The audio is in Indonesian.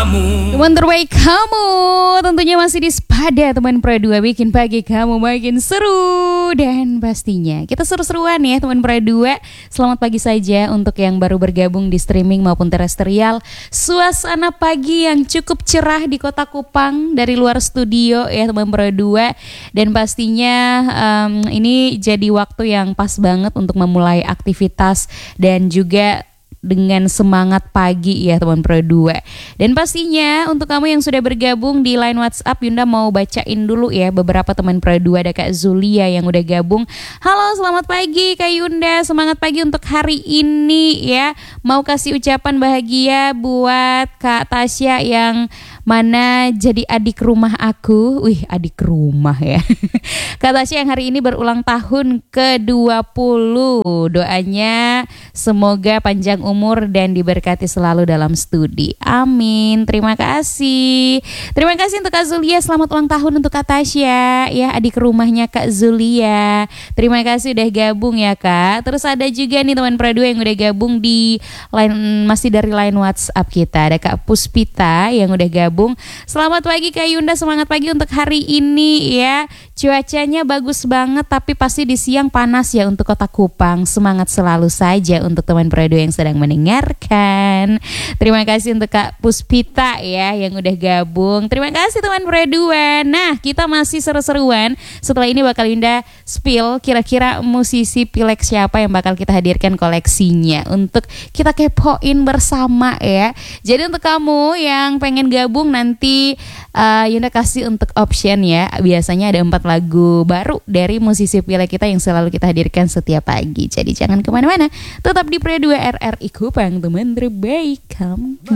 kamu. Teman terbaik kamu tentunya masih di Spada teman Pro 2, bikin pagi kamu makin seru. Dan pastinya kita seru-seruan ya teman Pro 2. Selamat pagi saja untuk yang baru bergabung di streaming maupun terestrial. Suasana pagi yang cukup cerah di kota Kupang dari luar studio ya teman Pro 2. Dan pastinya ini jadi waktu yang pas banget untuk memulai aktivitas dan juga dengan semangat pagi ya teman Pro 2. Dan pastinya untuk kamu yang sudah bergabung di line WhatsApp, Yunda mau bacain dulu ya beberapa teman Pro 2. Ada Kak Zulia yang udah gabung. Halo, selamat pagi Kak Yunda, semangat pagi untuk hari ini ya. Mau kasih ucapan bahagia buat Kak Tasya yang mana jadi adik rumah aku. Wih, adik rumah ya. Kak Tasya yang hari ini berulang tahun ke-20. Doanya semoga panjang umur dan diberkati selalu dalam studi. Amin. Terima kasih. Terima kasih untuk Kak Zulia. Selamat ulang tahun untuk Kak Tasya ya, adik rumahnya Kak Zulia. Terima kasih udah gabung ya Kak. Terus ada juga nih teman Pro 2 yang udah gabung di line, masih dari line WhatsApp kita. Ada Kak Puspita yang udah gabung. Selamat pagi Kak Yunda, semangat pagi untuk hari ini ya. Cuacanya bagus banget tapi pasti di siang panas ya untuk kota Kupang. Semangat selalu saja untuk teman Pro 2 yang sedang mendengarkan. Terima kasih untuk Kak Puspita ya yang udah gabung. Terima kasih teman Pro 2. Nah, kita masih seru-seruan. Setelah ini bakal Yunda spill kira-kira musisi pilek siapa yang bakal kita hadirkan koleksinya untuk kita kepoin bersama ya. Jadi untuk kamu yang pengen gabung nanti Yunda kasih untuk option ya. Biasanya ada 4 lagu baru dari musisi pilek kita yang selalu kita hadirkan setiap pagi. Jadi jangan kemana-mana, tetap di Pro 2 RRI Kupang, teman terbaik kamu.